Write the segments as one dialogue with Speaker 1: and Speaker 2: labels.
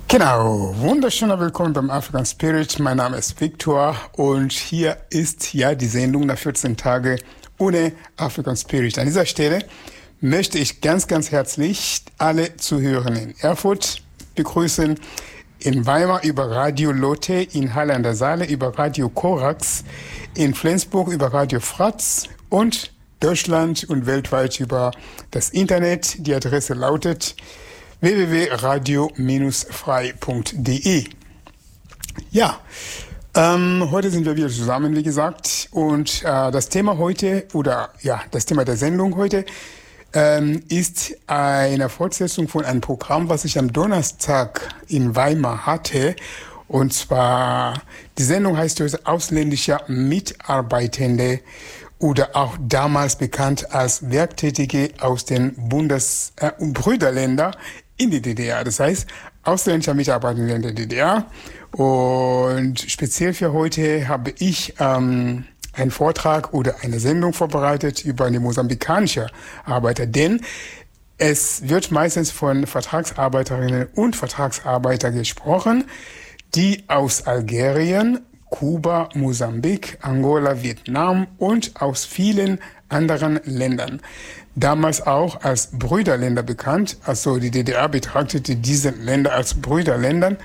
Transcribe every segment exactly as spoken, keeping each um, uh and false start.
Speaker 1: Genau, wunderschöner Willkommen beim African Spirit. Mein Name ist Victor und hier ist ja die Sendung nach vierzehn Tage ohne African Spirit. An dieser Stelle möchte ich ganz, ganz herzlich alle Zuhörer in Erfurt begrüßen, in Weimar über Radio Lotte, in Halle an der Saale über Radio Korax, in Flensburg über Radio Fratz und Deutschland und weltweit über das Internet. Die Adresse lautet w w w punkt radio frei punkt d e. Ja, ähm, heute sind wir wieder zusammen, wie gesagt, und äh, das Thema heute, oder ja, das Thema der Sendung heute, ähm, ist eine Fortsetzung von einem Programm, was ich am Donnerstag in Weimar hatte. Und zwar, die Sendung heißt heute Ausländischer Mitarbeitende oder auch damals bekannt als Werktätige aus den Bundes- äh, Brüderländern in die D D R. Das heißt, ausländischer Mitarbeitende in der D D R. Und speziell für heute habe ich ähm, einen Vortrag oder eine Sendung vorbereitet über die mosambikanische Arbeiter. Denn es wird meistens von Vertragsarbeiterinnen und Vertragsarbeitern gesprochen, die aus Algerien, Kuba, Mosambik, Angola, Vietnam und aus vielen anderen Ländern, damals auch als Brüderländer bekannt. Also die D D R betrachtete diese Länder als Brüderländer.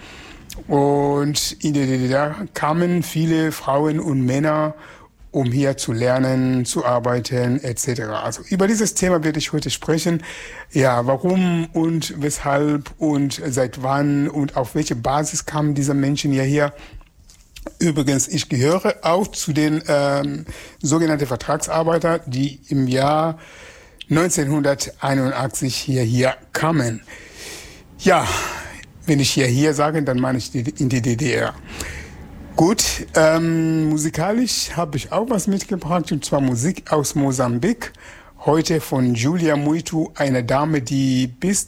Speaker 1: Und in der D D R kamen viele Frauen und Männer, um hier zu lernen, zu arbeiten, et cetera. Also über dieses Thema werde ich heute sprechen. Ja, warum und weshalb und seit wann und auf welche Basis kamen diese Menschen hierher? Übrigens, ich gehöre auch zu den ähm, sogenannten Vertragsarbeiter, die im Jahr neunzehnhunderteinundachtzig hierher kamen. Ja, wenn ich hierher sage, dann meine ich die, in die D D R. Gut, ähm, musikalisch habe ich auch was mitgebracht, und zwar Musik aus Mosambik. Heute von Julia Muito, eine Dame, die bis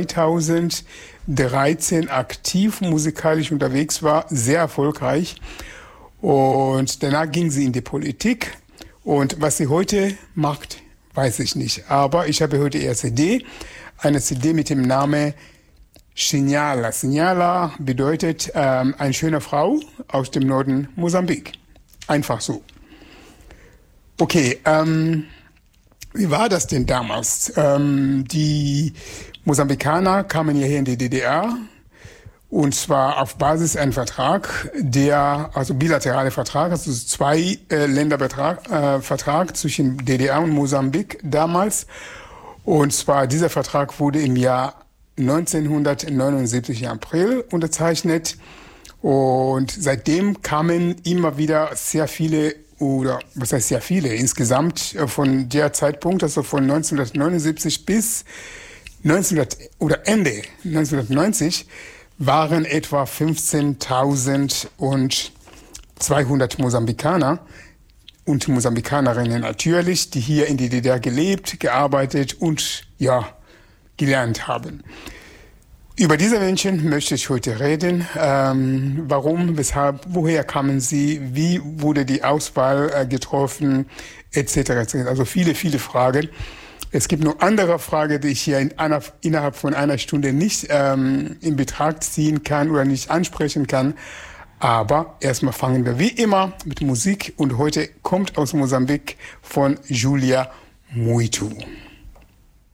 Speaker 1: zweitausenddreizehn aktiv musikalisch unterwegs war, sehr erfolgreich. Und danach ging sie in die Politik. Und was sie heute macht, weiß ich nicht. Aber ich habe heute ihre C D, eine C D mit dem Namen Signala. Signala bedeutet ähm, eine schöne Frau aus dem Norden Mosambik. Einfach so. Okay, ähm... wie war das denn damals? Ähm, die Mosambikaner kamen hierher in die D D R, und zwar auf Basis ein Vertrag, der, also bilaterale Vertrag, also zwei äh, Ländervertrag äh, Vertrag zwischen D D R und Mosambik damals. Und zwar dieser Vertrag wurde im Jahr neunzehnhundertneunundsiebzig im April unterzeichnet, und seitdem kamen immer wieder sehr viele, oder was heißt sehr viele, insgesamt von der Zeitpunkt, also von neunzehnhundertneunundsiebzig bis neunzehnhundert oder Ende neunzehnhundertneunzig, waren etwa fünfzehntausendzweihundert Mosambikaner und Mosambikanerinnen natürlich, die hier in der D D R gelebt, gearbeitet und ja, gelernt haben. Über diese Menschen möchte ich heute reden. Ähm, warum, weshalb, woher kamen sie, wie wurde die Auswahl äh, getroffen, et cetera et cetera. Also viele, viele Fragen. Es gibt noch andere Fragen, die ich hier in einer, innerhalb von einer Stunde nicht ähm, in Betracht ziehen kann oder nicht ansprechen kann. Aber erstmal fangen wir wie immer mit Musik, und heute kommt aus Mosambik von Julia Muito.